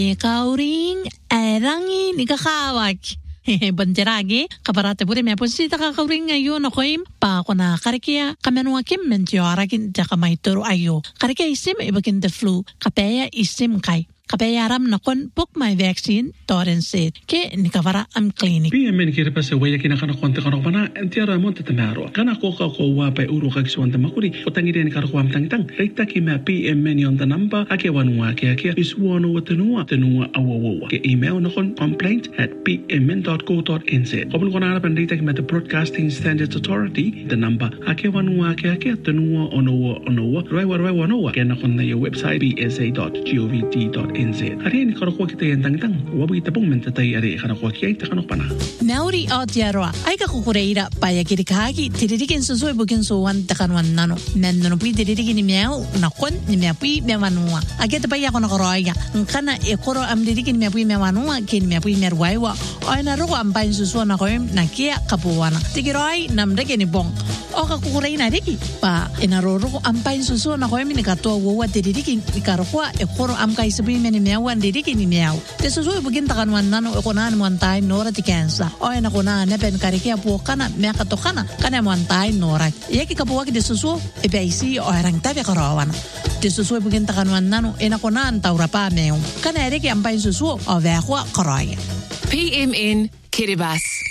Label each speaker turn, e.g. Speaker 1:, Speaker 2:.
Speaker 1: Kauring erangi nikakawak. Banjaragi kabarate pure me posita kauring ayo nokoim pa kona karikia kamenua kim menjoaragin jakamaitoro ayo. Karikia isim ibakin the flu kapaya isim kai. Kabayaram nakon book my vaccine toren said ke nikavara am clinic
Speaker 2: PMN kira pase waya kina kana konte kana bana entiara monte tamaro kana ko wa pa uru ka kiswanta makuri otangi den kar kwam tang rekta ki ma PMN yon the number ake wanwa ke is wono watenua awowo ke email nakon complaint@pmn.co.nz obun kona pan rekta ki ma the Broadcasting Standards Authority the number ake wanwa ke tenua ono roi wanoa ke nakon na your website bsa.govt.nz Hari ni karo ko kita yang tang wabi tapong mentatay ari karo ko kaya ita kano pana.
Speaker 1: Nauri atiarwa ay ka kukureira paya kiri kahagi tiririkin susoy bukin suwan takanwan nano menno pui tiririkin ni miao nakon ni mia pui mewanua ageta paya kono koroya kana ekoro am tiririkin mia pui mewanua kin mia pui merwaiwa ay na roko am pain suso na koim na kia kapuwana tigiroy namdeke ni bong o ka kukureina riki pa inaroro am pain suso na koim ni katoa wowa tiririkin ikarokwa ekoro am kai sabi ni miao andirikin ni miao te suso bugin takanwan nano ekonan montay nora ti kansa o na kuna nepen karikia po kana me katokana kana montay nora yeki kapuwa ki de suso e beisi o arang tabe karawana de suso bugin takanwan nano ena kuna antaura pa meo kana ereki am pain suso o vehwa karaya
Speaker 3: PMN Kiribati.